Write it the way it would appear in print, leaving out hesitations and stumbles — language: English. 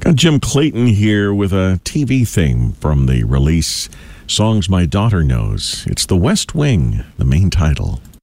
Got Jim Clayton here with a TV theme from the release Songs My Daughter Knows. It's The West Wing, the main title.